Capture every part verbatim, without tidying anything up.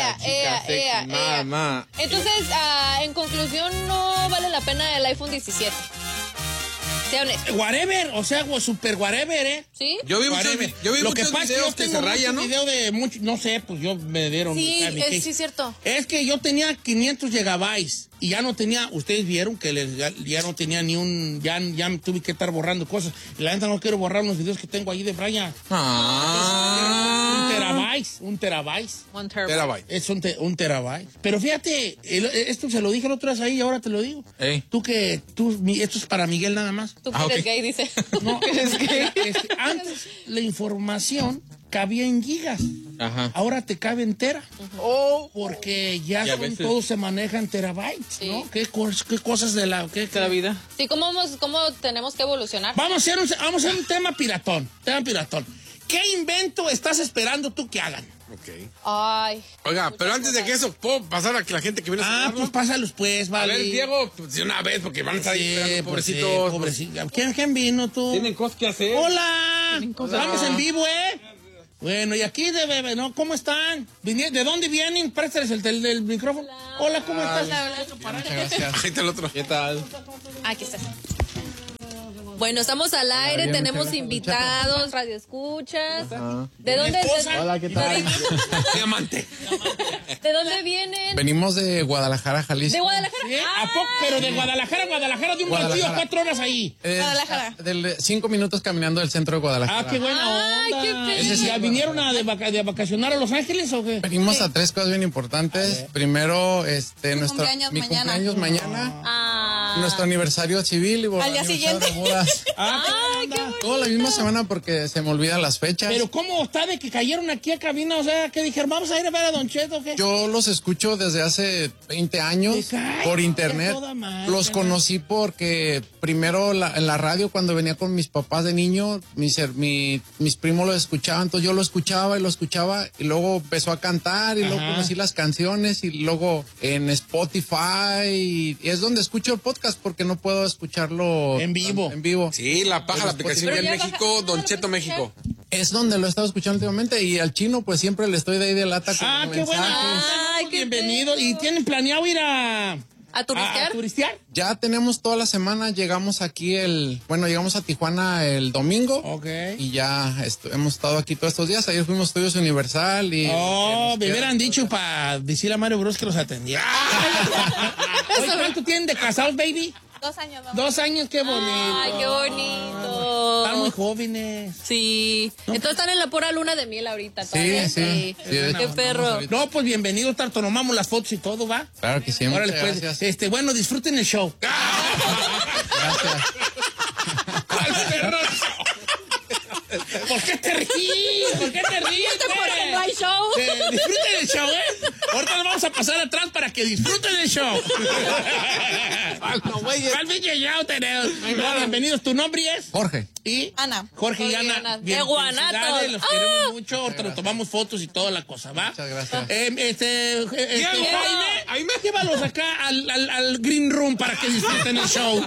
ea, ea, sexy, ea, ma, ea. ma. Entonces, uh, en conclusión, no vale la pena el iPhone diecisiete. Sea honesto. Whatever, o sea, super whatever, ¿eh? ¿Sí? Yo vi muchos, Whatever. yo vi Lo que muchos pasa es que videos yo que tengo se rayan, mucho ¿no? video de mucho, no sé, pues yo me dieron. Sí, mi- mi es, case. sí, es cierto. Es que yo tenía quinientos gigabytes y ya no tenía, ustedes vieron que les, ya, ya no tenía ni un, ya, ya tuve que estar borrando cosas. Y la neta no quiero borrar los videos que tengo ahí de Brian. Ah. Un terabyte, un terabyte. One terabyte. Terabyte. Es un, te- un terabyte. Pero fíjate, el- esto se lo dije el otro día ahí y ahora te lo digo. Ey. Tú que, tú, mi- esto es para Miguel nada más. Tú que Ah, eres ok. gay, dice. No, es que este, antes la información cabía en gigas. Ajá. Ahora te cabe entera. Oh. Porque ya Y a son- veces- todo se maneja en terabytes, Sí. ¿no? ¿Qué, cos- qué cosas de la... Qué, ¿De la vida? Sí, ¿cómo, vamos- cómo tenemos que evolucionar? Vamos a hacer un, vamos a hacer un tema piratón. Tema piratón. ¿Qué invento estás esperando tú que hagan? Ok. Ay. Oiga, pero antes de que eso, ¿puedo pasar a que la gente que viene a Ah, saludarnos? pues pásalos pues, A vale. ver, Diego, pues de una vez, porque van a estar ahí Sí, esperando, pues, sí, pobrecitos. pobrecito. ¿Quién, quién vino tú? Tienen cosas que hacer. ¡Hola! cosas. Estamos en vivo, ¿eh? Bueno, y aquí de bebé, ¿no? ¿Cómo están? Vini- ¿De dónde vienen? Préstales el del, del micrófono. Hola, ¿cómo estás? Muchas gracias. Ahí está el otro. ¿Qué tal? Aquí está. Bueno, estamos al aire, bien, tenemos muchas gracias, invitados, radioescuchas. Ajá. ¿De dónde, esposa? de, Hola, ¿qué tal? Diamante. ¿De dónde vienen? Venimos de Guadalajara, Jalisco. ¿De Guadalajara? ¿Sí? ¿A Ah, poco? Pero de Guadalajara a Guadalajara de un Guadalajara. ratillo, cuatro horas ahí. Eh, Guadalajara. Del, cinco minutos caminando del centro de Guadalajara. Ah, qué buena Ay, onda. qué feliz. Ese sí, ¿ya vinieron a de, vaca- de vacacionar a Los Ángeles o qué? Venimos a tres cosas bien importantes. Primero, este, nuestro cumpleaños mi mañana. cumpleaños mañana. Ah. Nuestro aniversario civil y Al día aniversario siguiente. de bodas. Ah, qué Ay, onda. qué Todo la misma semana porque se me olvidan las fechas. Pero ¿cómo está de que cayeron aquí a cabina? O sea, que dijeron, vamos a ir a ver a Don Cheto, ¿o qué? Yo los escucho desde hace veinte años Te cae, por qué internet. toda madre, Los carnal. conocí porque primero la- en la radio cuando venía con mis papás de niño, mis, her- mi- mis primos lo escuchaban, entonces yo lo escuchaba y lo escuchaba y luego empezó a cantar y luego Ajá. conocí las canciones y luego en Spotify y es donde escucho el podcast porque no puedo escucharlo En vivo. En vivo. Sí, la paja, la aplicación ya Pero en ya México, baja- Don ah, Cheto lo puedes México. Es donde lo he estado escuchando últimamente y al chino pues siempre le estoy de ahí de lata con Ah, qué mensajes. buena. Ay, qué Bienvenido. pedo. ¿Y tienen planeado ir a... ¿A turistear? ¿A, a turistear? Ya tenemos toda la semana, llegamos aquí el, bueno, llegamos a Tijuana el domingo Ok. y ya estu- hemos estado aquí todos estos días. Ayer fuimos a Estudios Universal y... Oh, y me nos hubieran queda- dicho para decirle a Mario Bros que los atendiera. Oye, ¿cuánto tienen de casados, baby? Dos años, vamos. Dos años, qué bonito. Ay, qué bonito. Están muy jóvenes. Sí. Entonces están en la pura luna de miel ahorita. Sí, todavía. sí. Sí, de hecho, Qué vamos perro. ahorita. No, pues bienvenidos, tanto tomamos las fotos y todo, ¿va? Claro que sí, Órale, muchas pues, gracias. este, bueno, disfruten el show. Gracias. ¿Cuál perro? ¿Por qué te ríes? ¿Por qué te ríes? Porque no hay show. Eh, disfruten el show, ¿eh? Ahorita nos vamos a pasar atrás para que disfruten el show. No, güey, ¿Cuál pinche show tenemos? No, bienvenidos. ¿Tu nombre es? Jorge. Y Ana. Jorge y Jorge y Ana. Ana. bien, ¡De Guanatos! felicidades, Los ¡Ah! queremos mucho. Ahorita nos tomamos fotos y toda la cosa, ¿va? Muchas gracias. Eh, este, este, Diego, Jaime, Jaime. llévalos acá al, al, al Green Room para que disfruten el show.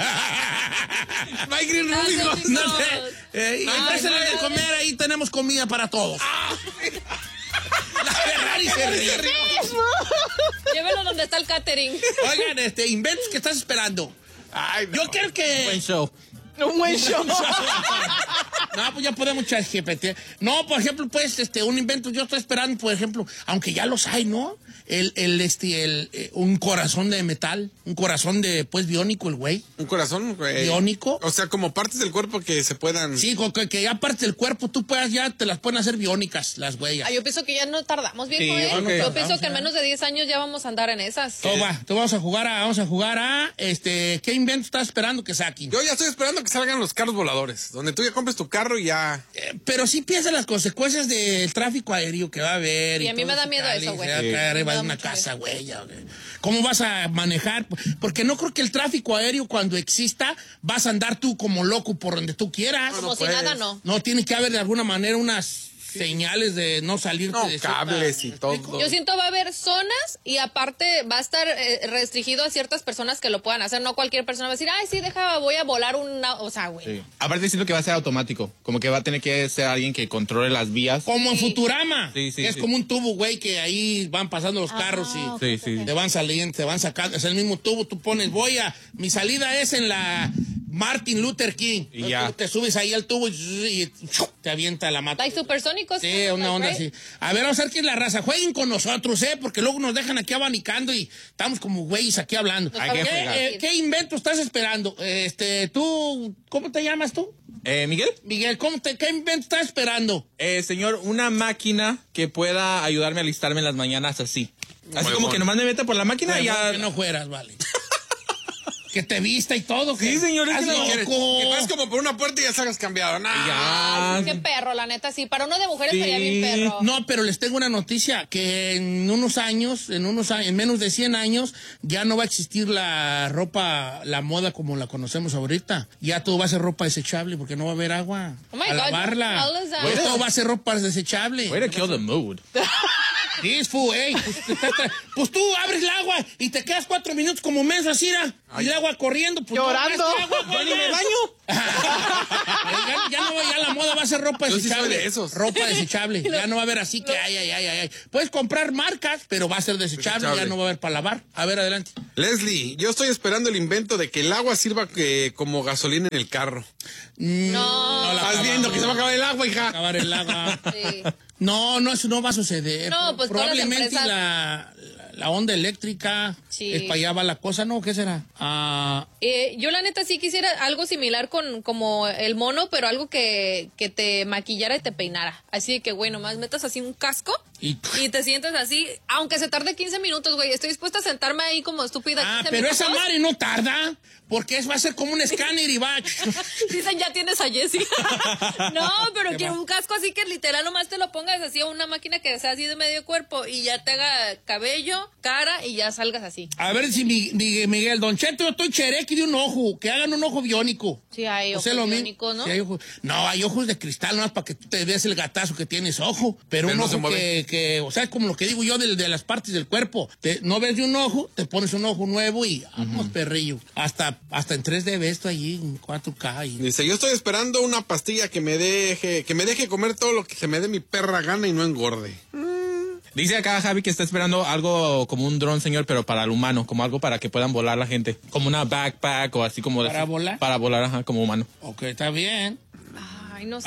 No hay Green Room, Gracias, hijos. chicos. No sé. Eh, y Ay, empréstenle de madre. comer, ahí tenemos comida para todos. La Ferrari se ríe. Llévelo donde está el catering. Oigan, este, inventos que estás esperando. Ay, Yo quiero que... show. Un buen show. No, pues ya podemos echar G P T. No, por ejemplo, pues, este, un invento, yo estoy esperando, por ejemplo, aunque ya los hay, ¿no? El, el, este, el, eh, un corazón de metal, un corazón de, pues, biónico, el güey. Un corazón, güey. Biónico. O sea, como partes del cuerpo que se puedan... Sí, con que, que ya parte del cuerpo, tú puedas, ya te las pueden hacer biónicas, las huellas. Ay, yo pienso que ya no tardamos, viejo. Sí, ¿eh? yo creo que Yo tardamos, pienso que en ya. menos de diez años ya vamos a andar en esas. Todo va, te vamos a jugar a, vamos a jugar a, este, ¿qué invento estás esperando que saquen? Yo ya estoy esperando que salgan los carros voladores, donde tú ya compres tu carro y ya... Eh, pero sí piensa en las consecuencias del tráfico aéreo que va a haber. Y a mí todo me da ese miedo jale, eso, y güey. se va a Sí. caer arriba Me de da una mucho casa, miedo. güey. ya, güey. ¿Cómo vas a manejar? Porque no creo que el tráfico aéreo, cuando exista, vas a andar tú como loco por donde tú quieras. Como si pues. nada, no. No, tiene que haber de alguna manera unas... señales de no salir No, de cables y todo. Yo siento va a haber zonas y aparte va a estar eh, restringido a ciertas personas que lo puedan hacer. No cualquier persona va a decir, ay, sí, deja, voy a volar una... O sea, güey. Sí. Aparte siento que va a ser automático. Como que va a tener que ser alguien que controle las vías. Como en Futurama. Sí, sí, es sí. como un tubo, güey, que ahí van pasando los carros y ok, Sí, sí. te van saliendo, te van sacando. Es el mismo tubo, tú pones, voy a... Mi salida es en la Martin Luther King. Y ya. Tú te subes ahí al tubo y, y te avienta la mata. Like supersónicos. Sí, una onda así. A ver, vamos a ver quién es la raza. Jueguen con nosotros, ¿eh? Porque luego nos dejan aquí abanicando y estamos como güeyes aquí hablando. Hay que ¿Qué, fregar. eh, ¿Qué invento estás esperando? Este, tú, ¿cómo te llamas tú? Eh, Miguel, Miguel, ¿cómo te, ¿qué invento estás esperando? eh, señor, una máquina que pueda ayudarme a alistarme en las mañanas así. Así Muy como bueno. que nomás me meta por la máquina y ya... Que no fueras, vale. Que te vista y todo. Sí, que- señor, es ¡Haz que no loco! Que pases como por una puerta y ya salgas cambiado. Nah. Ah, Ya. qué perro, la neta, sí. Para uno de mujeres Sí. sería bien perro. No, pero les tengo una noticia, que en unos años, en unos años, en menos de cien años, ya no va a existir la ropa, la moda como la conocemos ahorita. Ya todo va a ser ropa desechable porque no va a haber agua Oh my a God, lavarla. how is that? Pues todo va a ser ropa desechable. Way to kill the mood. This fool, ey, pues, te estás tra- pues tú abres el agua y te quedas cuatro minutos como menso así, ¿no? Y el agua corriendo. Pues, Llorando. No, gaste agua, Yo ni güey. me baño. ya, ya no, ya la moda va a ser ropa Yo sí soy desechable. de esos. Ropa desechable. Ya no va a haber así que ay, ay, ay, ay, ay. Puedes comprar marcas, pero va a ser desechable, Desechable. ya no va a haber para lavar. A ver, adelante. Leslie, yo estoy esperando el invento de que el agua sirva que, como gasolina en el carro. No. la Estás acabamos. viendo que se va a acabar el agua, hija. Acabar el agua. Sí. No, no, eso no va a suceder. No, pues todas las probablemente empresas- la, la, la onda eléctrica Sí. es para allá va la cosa, ¿no? ¿Qué será? Ah, Eh, yo la neta sí quisiera algo similar con como el mono, pero algo que, que te maquillara y te peinara. Así de que, güey, nomás metas así un casco y y te sientes así, aunque se tarde quince minutos, güey. Estoy dispuesta a sentarme ahí como estúpida. Ah, quince pero minutos. esa madre no tarda, porque es, va a ser como un escáner y va. Dicen, ya tienes a Jessie. No, pero quiero un casco así que literal nomás te lo pongas así a una máquina que sea así de medio cuerpo y ya te haga cabello, cara y ya salgas así. A ver si mi- mi- Miguel, Don Cheto, yo estoy cherequi de un ojo, que hagan un ojo biónico. Sí, hay O ojos sea, lo mismo. biónicos, ¿no? Sí, hay ojos. No, hay ojos de cristal, nomás para que tú te veas el gatazo que tienes ojo. Pero, Pero un no se ojo mueve. que, que, o sea, es como lo que digo yo de, de las partes del cuerpo. Te- no ves de un ojo, te pones un ojo nuevo y vamos, perrillo. Hasta, hasta en tres D ves esto allí, en cuatro K. Y... Dice, yo estoy esperando una pastilla que me deje, que me deje comer todo lo que se me dé mi perra gana y no engorde. Dice acá Javi que está esperando algo como un dron, señor, pero para el humano, como algo para que puedan volar la gente. Como una backpack o así como... de- ¿Para volar? Para volar, ajá, como humano. Ok, está bien. Ay, no sé.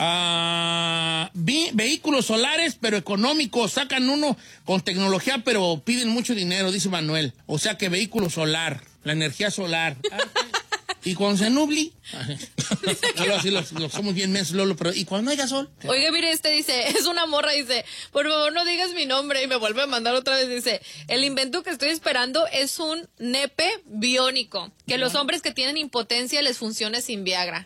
Ah, vi- vehículos solares, pero económicos. Sacan uno con tecnología, pero piden mucho dinero, dice Manuel. O sea que vehículo solar, la energía solar. Ah, y cuando se nubli, Lolo, así lo, lo somos bien mensos, Lolo, pero ¿y cuando haya sol? Oiga, mire, este dice, es una morra, dice, por favor no digas mi nombre, y me vuelve a mandar otra vez, dice, el invento que estoy esperando es un nepe biónico, que los hombres que tienen impotencia les funcione sin Viagra.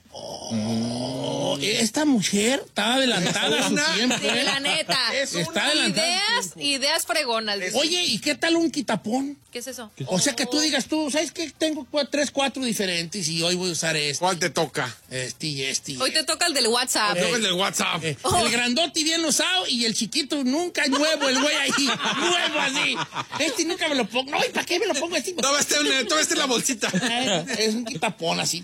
Oh, esta mujer está adelantada a su Una- tiempo. Sí, ¿eh? la neta. Está adelantada. Ideas, ideas fregonas. dice. Oye, ¿y qué tal un quitapón? ¿Qué es eso? O sea que tú digas tú, ¿sabes qué? Tengo cua- tres, cuatro diferentes y hoy voy a usar este, ¿Cuál te toca? este y este. y Hoy te toca el del WhatsApp. Toca el del WhatsApp. Eh, El grandote bien usado y el chiquito nunca nuevo, el güey ahí, nuevo así. Este nunca me lo pongo. No, ¿y para qué me lo pongo así? Toma este, en- toma este en la bolsita. Eh, Es un quitapón así.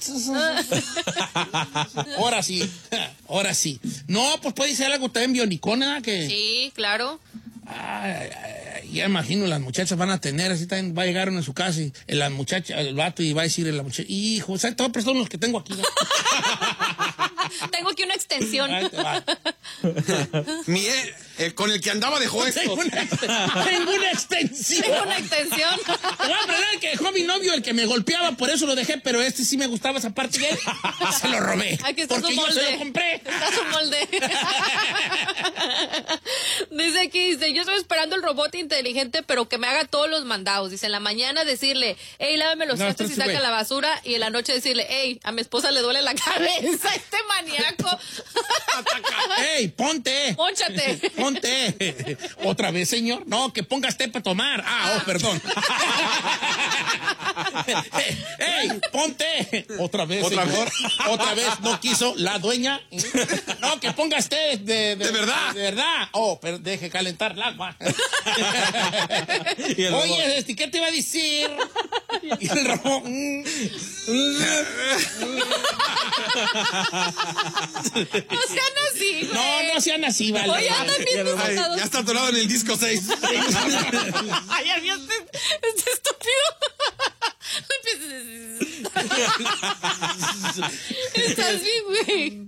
Ahora sí, ahora sí. No, pues puede ser algo también bionicona que... Sí, claro. Ay, ay, ay, ya imagino, las muchachas van a tener, así también va a llegar uno en su casa y eh, la muchacha, el vato, y va a decirle a la muchacha, hijo, ¿sabes? Te voy a prestar unos que tengo aquí. ¿no? Tengo aquí una extensión. Ahí te va. Mi, eh, el con el que andaba dejó esto. Tengo una, tengo una extensión. Tengo una extensión. Te voy a aprender que dejó mi novio, el que me golpeaba, por eso lo dejé, pero este sí me gustaba esa parte de él. Se lo robé. Aquí está porque su yo molde. se lo compré. Está su molde. Dice aquí, dice, yo estoy esperando el robot inteligente, pero que me haga todos los mandados. Dice, en la mañana decirle, hey, lávame los No, trastes y esto sí, saca güey. la basura. Y en la noche decirle, hey, a mi esposa le duele la cabeza. Este maníaco. ¡Ey, ponte! Pónchate. Ponte. ponte. Otra vez, señor. No, que pongas té para tomar. Ah, oh, perdón. ¡Ey, ponte! Otra vez, ¿Otra señor. vez? Otra vez no quiso la dueña. No, que pongas té de, de, ¿De verdad? De verdad. Oh, pero deje calentar el agua. Y el robot. Oye, este, ¿qué te iba a decir? Y el robot. mm, No sean así, güey. No, no sean así, vale. Oye, andan bien Ay, desatados. ya está atorado en el disco seis. Ay, ya vio este, este estúpido. Estás bien, güey.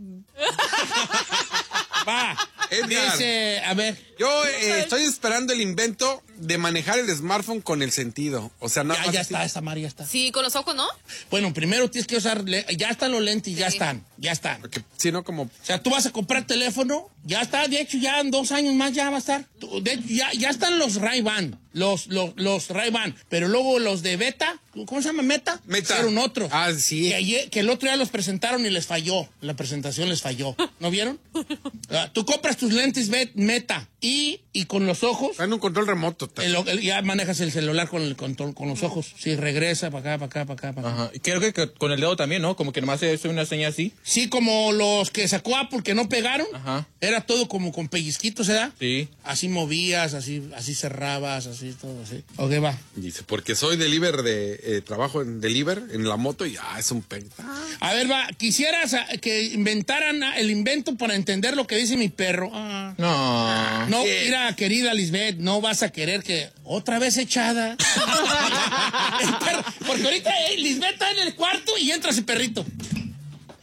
Va. Edgar. Dice, a ver. Yo eh, estoy esperando el invento de manejar el smartphone con el sentido. O sea, no. Ya, ya está, esta María está. Sí, con los ojos, ¿no? Bueno, primero tienes que usar, le- ya están los lentes, ya Sí. están, ya están. Porque si no, como. O sea, tú vas a comprar teléfono, ya está, de hecho, ya en dos años más ya va a estar. Tú- De hecho, ya, ya están los Ray-Ban, los, los, los Ray-Ban, pero luego los de Beta, ¿cómo se llama? Meta. Meta. Fueron otros. Ah, sí. Que, ayer- que el otro día los presentaron y les falló. La presentación les falló. ¿No vieron? Ah, tú compras tus lentes Bet- Meta y, y con los ojos, En un control remoto. el- el- ya manejas el celular con, el, con, to- con los ojos. Sí, regresa para acá, para acá, para acá, para acá. Ajá. Y creo que, que con el dedo también, ¿no? Como que nomás se hace una seña así. Sí, como los que sacó Apple que no pegaron. Ajá. Era todo como con pellizquitos, ¿verdad? Sí. Así movías, así, así cerrabas, así, todo así. Ok, va. Dice, porque soy deliver de. Eh, trabajo en deliver en la moto y ah, es un pe. Ah, A ver, va. Quisieras ah, que inventaran ah, el invento para entender lo que dice mi perro. Ah. No. No, ¿qué? mira, querida Lisbeth, no vas a querer que otra vez echada. El perro, porque ahorita eh, Lisbeth está en el cuarto y entra ese perrito.